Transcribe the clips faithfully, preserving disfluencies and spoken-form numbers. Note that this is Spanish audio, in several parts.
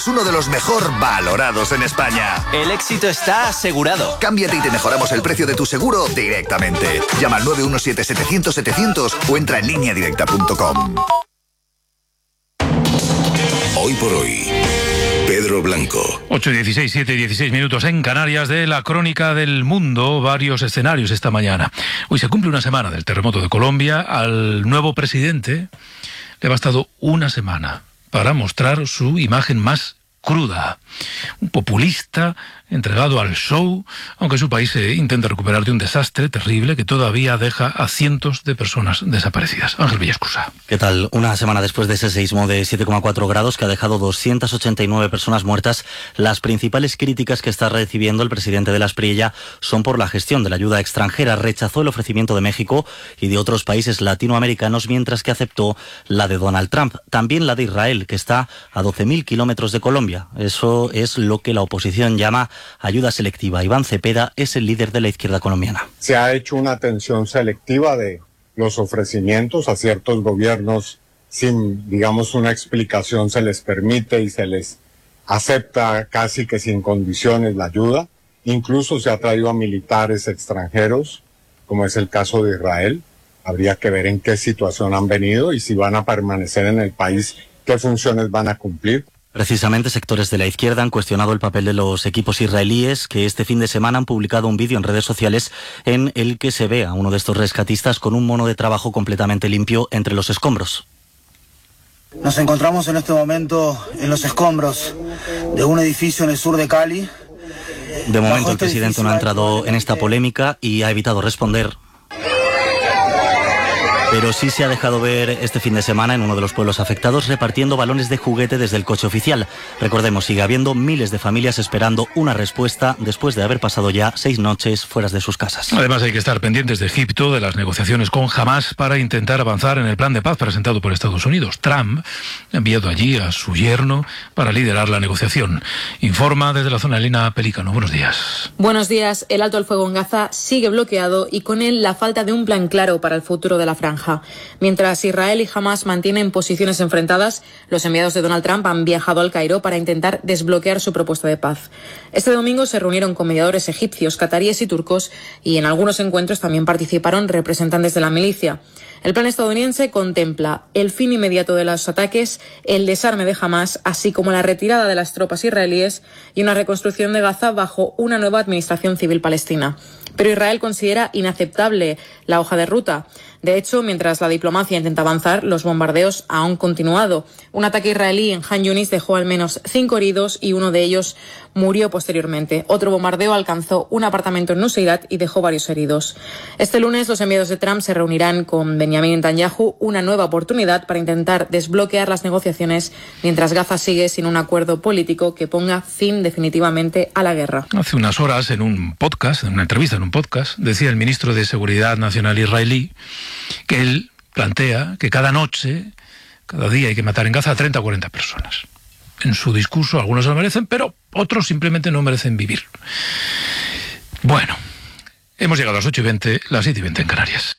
Seguros, uno de los mejor valorados en España. El éxito está asegurado. Cámbiate y te mejoramos el precio de tu seguro directamente. Llama al nueve uno siete setecientos setecientos o entra en línea directa punto com. Hoy por hoy, Pedro Blanco. ocho y dieciséis, siete y dieciséis minutos en Canarias de la Crónica del Mundo. Varios escenarios esta mañana. Hoy se cumple una semana del terremoto de Colombia. Al nuevo presidente le ha bastado una semana para mostrar su imagen más cruda. Un populista entregado al show, aunque su país se intenta recuperar de un desastre terrible que todavía deja a cientos de personas desaparecidas. Ángel Villascusa. ¿Qué tal? Una semana después de ese seísmo de siete coma cuatro grados que ha dejado doscientas ochenta y nueve personas muertas, las principales críticas que está recibiendo el presidente de la Espriella son por la gestión de la ayuda extranjera. Rechazó el ofrecimiento de México y de otros países latinoamericanos, mientras que aceptó la de Donald Trump. También la de Israel, que está a doce mil kilómetros de Colombia. Eso es lo que la oposición llama ayuda selectiva. Iván Cepeda es el líder de la izquierda colombiana. Se ha hecho una atención selectiva de los ofrecimientos a ciertos gobiernos sin, digamos, una explicación, se les permite y se les acepta casi que sin condiciones la ayuda. Incluso se ha traído a militares extranjeros, como es el caso de Israel. Habría que ver en qué situación han venido y si van a permanecer en el país, qué funciones van a cumplir. Precisamente sectores de la izquierda han cuestionado el papel de los equipos israelíes, que este fin de semana han publicado un vídeo en redes sociales en el que se ve a uno de estos rescatistas con un mono de trabajo completamente limpio entre los escombros. Nos encontramos en este momento en los escombros de un edificio en el sur de Cali. De momento el presidente no ha entrado en esta polémica y ha evitado responder. Pero sí se ha dejado ver este fin de semana en uno de los pueblos afectados repartiendo balones de juguete desde el coche oficial. Recordemos, sigue habiendo miles de familias esperando una respuesta después de haber pasado ya seis noches fuera de sus casas. Además hay que estar pendientes de Egipto, de las negociaciones con Hamás para intentar avanzar en el plan de paz presentado por Estados Unidos. Trump ha enviado allí a su yerno para liderar la negociación. Informa desde la zona Elena Pelícano. Buenos días. Buenos días. El alto al fuego en Gaza sigue bloqueado y con él la falta de un plan claro para el futuro de la franja. Mientras Israel y Hamás mantienen posiciones enfrentadas, los enviados de Donald Trump han viajado al Cairo para intentar desbloquear su propuesta de paz. Este domingo se reunieron con mediadores egipcios, cataríes y turcos, y en algunos encuentros también participaron representantes de la milicia. El plan estadounidense contempla el fin inmediato de los ataques, el desarme de Hamás, así como la retirada de las tropas israelíes y una reconstrucción de Gaza bajo una nueva administración civil palestina. Pero Israel considera inaceptable la hoja de ruta. De hecho, mientras la diplomacia intenta avanzar, los bombardeos han continuado. Un ataque israelí en Han Yunis dejó al menos cinco heridos y uno de ellos murió posteriormente. Otro bombardeo alcanzó un apartamento en Nuseirat y dejó varios heridos. Este lunes, los enviados de Trump se reunirán con Benjamin Netanyahu, una nueva oportunidad para intentar desbloquear las negociaciones mientras Gaza sigue sin un acuerdo político que ponga fin definitivamente a la guerra. Hace unas horas, en un podcast, en una entrevista en un podcast, decía el ministro de Seguridad Nacional israelí que él plantea que cada noche, cada día hay que matar en Gaza a treinta o cuarenta personas. En su discurso algunos lo merecen, pero otros simplemente no merecen vivir. Bueno, hemos llegado a las ocho y veinte, las siete y veinte en Canarias.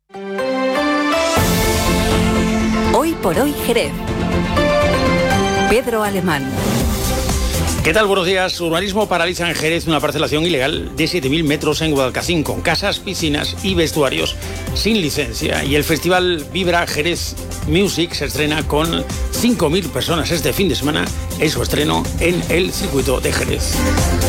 Hoy por hoy Jerez. Pedro Alemán. ¿Qué tal? Buenos días. Urbanismo paraliza en Jerez una parcelación ilegal de siete mil metros en Guadalcacín, con casas, piscinas y vestuarios sin licencia. Y el festival Vibra Jerez Music se estrena con cinco mil personas este fin de semana en su estreno en el circuito de Jerez.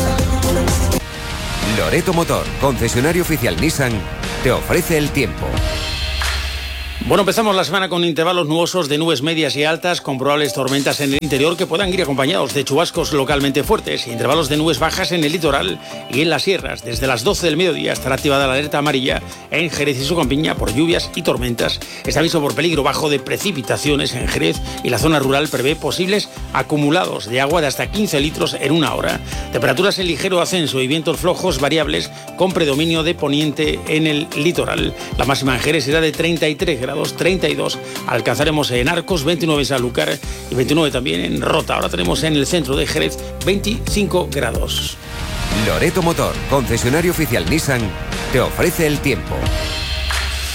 Loreto Motor, concesionario oficial Nissan, te ofrece el tiempo. Bueno, empezamos la semana con intervalos nubosos de nubes medias y altas, con probables tormentas en el interior que puedan ir acompañados de chubascos localmente fuertes, y intervalos de nubes bajas en el litoral y en las sierras. Desde las doce del mediodía estará activada la alerta amarilla en Jerez y su campiña por lluvias y tormentas. Este aviso por peligro bajo de precipitaciones en Jerez y la zona rural prevé posibles acumulados de agua de hasta quince litros en una hora. Temperaturas en ligero ascenso y vientos flojos variables con predominio de poniente en el litoral. La máxima en Jerez será de treinta y tres grados. treinta y dos alcanzaremos en Arcos, veintinueve en Sanlúcar y veintinueve también en Rota. Ahora tenemos en el centro de Jerez veinticinco grados. Loreto Motor, concesionario oficial Nissan, te ofrece el tiempo.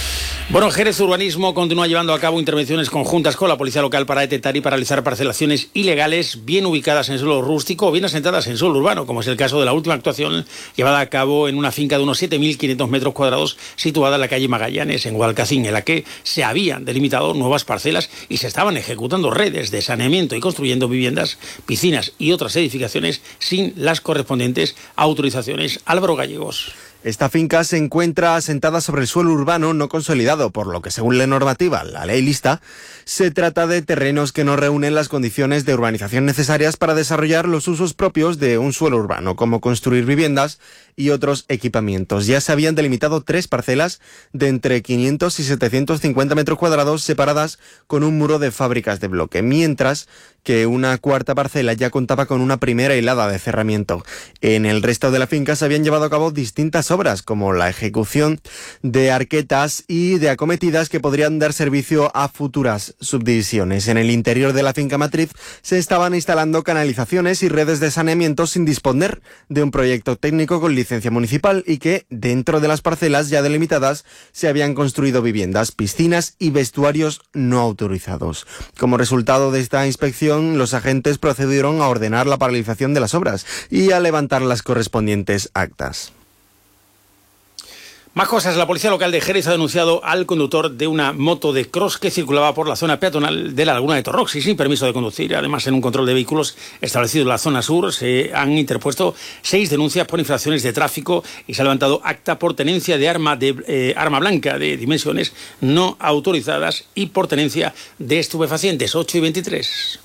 Bueno, Jerez Urbanismo continúa llevando a cabo intervenciones conjuntas con la policía local para detectar y paralizar parcelaciones ilegales bien ubicadas en suelo rústico o bien asentadas en suelo urbano, como es el caso de la última actuación llevada a cabo en una finca de unos siete mil quinientos metros cuadrados situada en la calle Magallanes, en Guadalcacín, en la que se habían delimitado nuevas parcelas y se estaban ejecutando redes de saneamiento y construyendo viviendas, piscinas y otras edificaciones sin las correspondientes autorizaciones. Álvaro Gallegos. Esta finca se encuentra asentada sobre el suelo urbano no consolidado, por lo que según la normativa, la ley lista, se trata de terrenos que no reúnen las condiciones de urbanización necesarias para desarrollar los usos propios de un suelo urbano, como construir viviendas y otros equipamientos. Ya se habían delimitado tres parcelas de entre quinientos y setecientos cincuenta metros cuadrados separadas con un muro de fábricas de bloque, mientras que una cuarta parcela ya contaba con una primera hilada de cerramiento. En el resto de la finca se habían llevado a cabo distintas obras, como la ejecución de arquetas y de acometidas que podrían dar servicio a futuras subdivisiones. En el interior de la finca matriz se estaban instalando canalizaciones y redes de saneamiento sin disponer de un proyecto técnico con licencia municipal, y que dentro de las parcelas ya delimitadas se habían construido viviendas, piscinas y vestuarios no autorizados. Como resultado de esta inspección, los agentes procedieron a ordenar la paralización de las obras y a levantar las correspondientes actas. Más cosas. La policía local de Jerez ha denunciado al conductor de una moto de cross que circulaba por la zona peatonal de la Laguna de Torrox y sin permiso de conducir. Además, en un control de vehículos establecido en la zona sur, se han interpuesto seis denuncias por infracciones de tráfico y se ha levantado acta por tenencia de arma, de, eh, arma blanca de dimensiones no autorizadas y por tenencia de estupefacientes. ocho y veintitrés.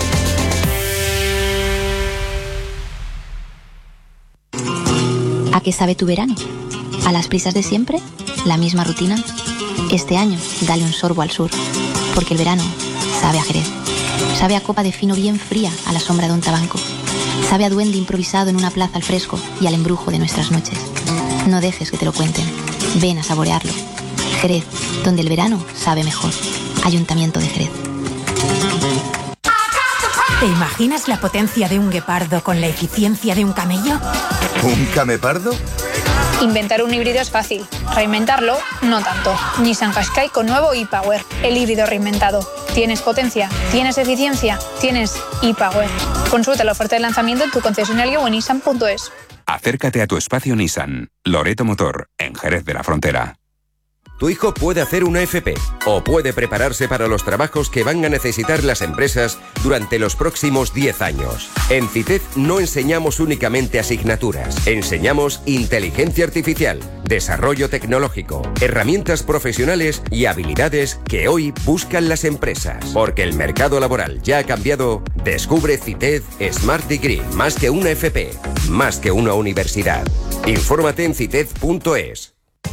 ¿A qué sabe tu verano? ¿A las prisas de siempre? ¿La misma rutina? Este año, dale un sorbo al sur, porque el verano sabe a Jerez. Sabe a copa de fino bien fría a la sombra de un tabanco. Sabe a duende improvisado en una plaza al fresco y al embrujo de nuestras noches. No dejes que te lo cuenten. Ven a saborearlo. Jerez, donde el verano sabe mejor. Ayuntamiento de Jerez. ¿Te imaginas la potencia de un guepardo con la eficiencia de un camello? ¿Un camepardo? Inventar un híbrido es fácil, reinventarlo no tanto. Nissan Qashqai con nuevo e-Power, el híbrido reinventado. ¿Tienes potencia? ¿Tienes eficiencia? ¿Tienes e-Power? Consulta la oferta de lanzamiento en tu concesionario o en nissan punto es. Acércate a tu espacio Nissan, Loreto Motor, en Jerez de la Frontera. Tu hijo puede hacer una F P o puede prepararse para los trabajos que van a necesitar las empresas durante los próximos diez años. En CITED no enseñamos únicamente asignaturas, enseñamos inteligencia artificial, desarrollo tecnológico, herramientas profesionales y habilidades que hoy buscan las empresas. Porque el mercado laboral ya ha cambiado, descubre CITED Smart Degree, más que una F P, más que una universidad. Infórmate en cited punto es.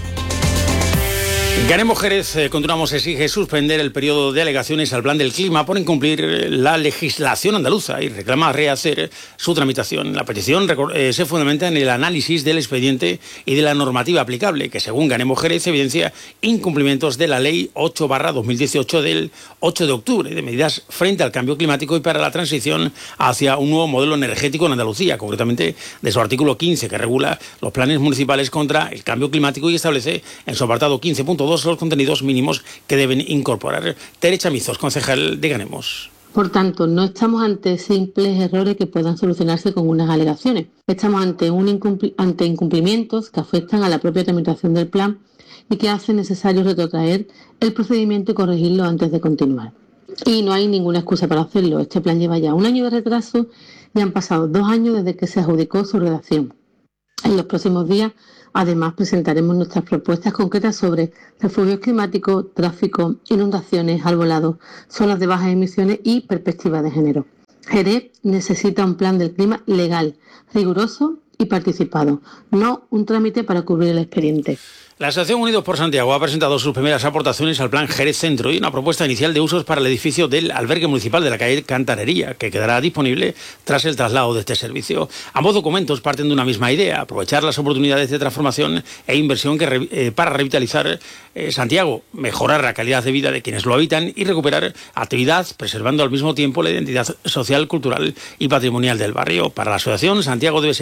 Ganemos Jerez, eh, continuamos, exige suspender el periodo de alegaciones al plan del clima por incumplir la legislación andaluza y reclama rehacer su tramitación. La petición eh, se fundamenta en el análisis del expediente y de la normativa aplicable, que según Ganemos Jerez evidencia incumplimientos de la Ley ocho barra dos mil dieciocho del ocho de octubre de medidas frente al cambio climático y para la transición hacia un nuevo modelo energético en Andalucía, concretamente de su artículo quince, que regula los planes municipales contra el cambio climático y establece en su apartado quince punto dos los contenidos mínimos que deben incorporar. Tere Chamizos, concejal de Ganemos. Por tanto, no estamos ante simples errores que puedan solucionarse con unas alegaciones. Estamos ante, un incumpli- ante incumplimientos que afectan a la propia tramitación del plan y que hacen necesario retrotraer el procedimiento y corregirlo antes de continuar. Y no hay ninguna excusa para hacerlo. Este plan lleva ya un año de retraso y han pasado dos años desde que se adjudicó su redacción. En los próximos días, además, presentaremos nuestras propuestas concretas sobre refugios climáticos, tráfico, inundaciones, arbolado, zonas de bajas emisiones y perspectiva de género. Jerez necesita un plan del clima legal, riguroso y participado, no un trámite para cubrir el expediente. La Asociación Unidos por Santiago ha presentado sus primeras aportaciones al plan Jerez Centro y una propuesta inicial de usos para el edificio del albergue municipal de la calle Cantarería, que quedará disponible tras el traslado de este servicio. Ambos documentos parten de una misma idea: aprovechar las oportunidades de transformación e inversión que, eh, para revitalizar eh, Santiago, mejorar la calidad de vida de quienes lo habitan y recuperar actividad, preservando al mismo tiempo la identidad social, cultural y patrimonial del barrio. Para la asociación, Santiago debe seguir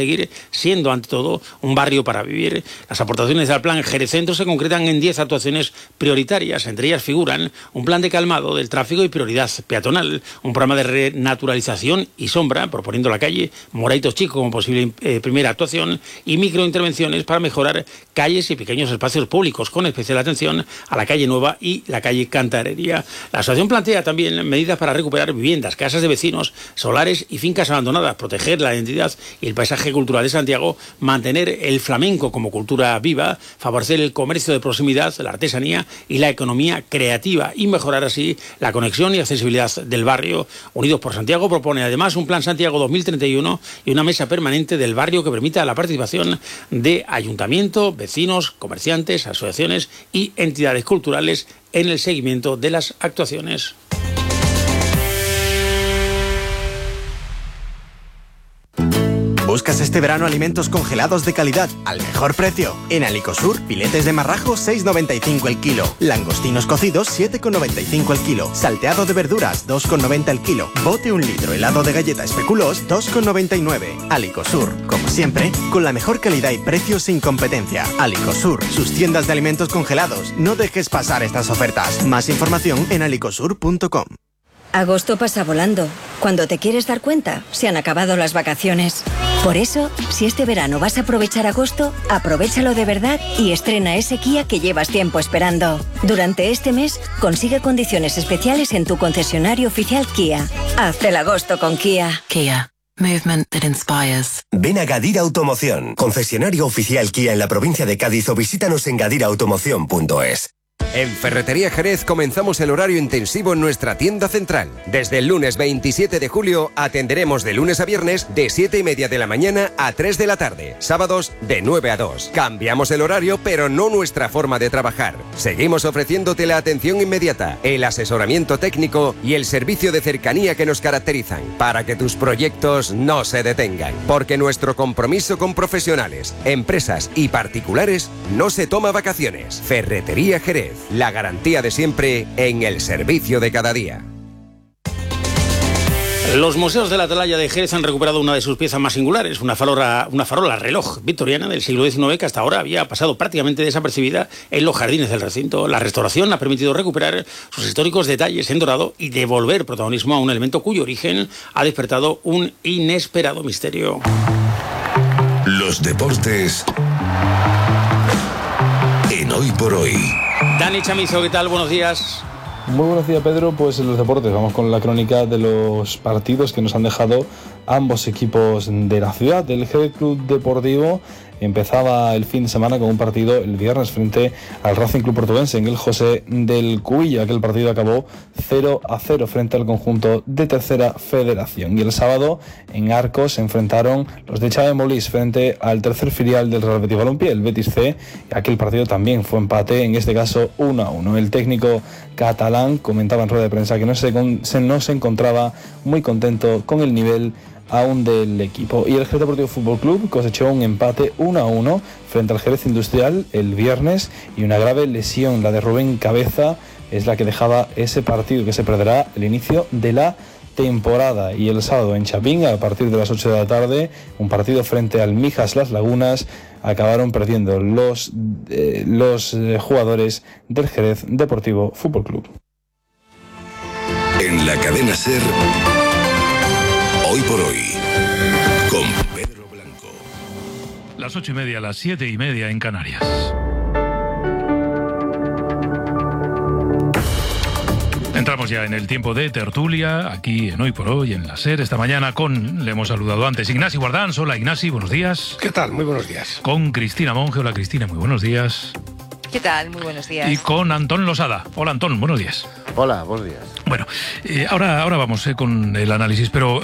siendo ante todo un barrio para vivir. Las aportaciones al plan Jerez Centro se concretan en diez actuaciones prioritarias. Entre ellas figuran un plan de calmado del tráfico y prioridad peatonal, un programa de renaturalización y sombra, proponiendo la calle Moraitos Chico como posible eh, primera actuación, y microintervenciones para mejorar calles y pequeños espacios públicos, con especial atención a la calle Nueva y la calle Cantarería. La asociación plantea también medidas para recuperar viviendas, casas de vecinos, solares y fincas abandonadas, proteger la identidad y el paisaje cultural de Santiago, mantener el flamenco como cultura viva, favorecer el comercio de proximidad, la artesanía y la economía creativa, y mejorar así la conexión y accesibilidad del barrio. Unidos por Santiago propone además un Plan Santiago dos mil treinta y uno y una mesa permanente del barrio que permita la participación de ayuntamiento, vecinos, comerciantes, asociaciones y entidades culturales en el seguimiento de las actuaciones. ¿Buscas este verano alimentos congelados de calidad al mejor precio? En Alicosur, filetes de marrajo seis con noventa y cinco el kilo, langostinos cocidos siete con noventa y cinco el kilo, salteado de verduras dos con noventa el kilo, bote un litro helado de galleta especuloos dos con noventa y nueve. Alicosur, como siempre, con la mejor calidad y precios sin competencia. Alicosur, sus tiendas de alimentos congelados. No dejes pasar estas ofertas. Más información en alicosur punto com. Agosto pasa volando. Cuando te quieres dar cuenta, se han acabado las vacaciones. Por eso, si este verano vas a aprovechar agosto, aprovéchalo de verdad y estrena ese Kia que llevas tiempo esperando. Durante este mes, consigue condiciones especiales en tu concesionario oficial Kia. Haz el agosto con Kia. Kia. Movement that inspires. Ven a Gadira Automoción, concesionario oficial Kia en la provincia de Cádiz, o visítanos en gadira automoción punto es. En Ferretería Jerez comenzamos el horario intensivo en nuestra tienda central. Desde el lunes veintisiete de julio atenderemos de lunes a viernes de siete y media de la mañana a tres de la tarde. Sábados de nueve a dos. Cambiamos el horario, pero no nuestra forma de trabajar. Seguimos ofreciéndote la atención inmediata, el asesoramiento técnico y el servicio de cercanía que nos caracterizan, para que tus proyectos no se detengan. Porque nuestro compromiso con profesionales, empresas y particulares no se toma vacaciones. Ferretería Jerez. La garantía de siempre en el servicio de cada día. Los museos de la Atalaya de Jerez han recuperado una de sus piezas más singulares, una farola, una farola reloj victoriana del siglo diecinueve que hasta ahora había pasado prácticamente desapercibida en los jardines del recinto. La restauración ha permitido recuperar sus históricos detalles en dorado y devolver protagonismo a un elemento cuyo origen ha despertado un inesperado misterio. Los deportes en Hoy por Hoy. Dani Chamizo, ¿qué tal? Buenos días. Muy buenos días, Pedro. Pues en los deportes vamos con la crónica de los partidos que nos han dejado ambos equipos de la ciudad. El Jerez Club Deportivo empezaba el fin de semana con un partido el viernes frente al Racing Club Portuguense en el José del Cubilla. Aquel partido acabó cero a cero frente al conjunto de Tercera Federación. Y el sábado en Arcos se enfrentaron los de Chávez Molís frente al tercer filial del Real Betis Balompié, el Betis C. Aquel partido también fue empate, en este caso uno a uno. El técnico catalán comentaba en rueda de prensa que no se, se, no se encontraba muy contento con el nivel aún del equipo. Y el Jerez Deportivo Fútbol Club cosechó un empate uno a uno frente al Jerez Industrial el viernes, y una grave lesión, la de Rubén Cabeza, es la que dejaba ese partido que se perderá el inicio de la temporada. Y el sábado en Chapín, a partir de las ocho de la tarde, un partido frente al Mijas Las Lagunas, acabaron perdiendo los, eh, los eh, jugadores del Jerez Deportivo Fútbol Club. En la cadena SER, Hoy por Hoy, con Pedro Blanco. Las ocho y media, las siete y media en Canarias. Entramos ya en el tiempo de tertulia, aquí en Hoy por Hoy, en la SER, esta mañana con, le hemos saludado antes, Ignasi Guardans. Hola Ignasi, buenos días. ¿Qué tal? Muy buenos días. Con Cristina Monge. Hola Cristina, muy buenos días. ¿Qué tal? Muy buenos días. Y con Antón Losada. Hola Antón, buenos días. Hola, buenos días. Bueno, eh, ahora, ahora vamos eh, con el análisis, pero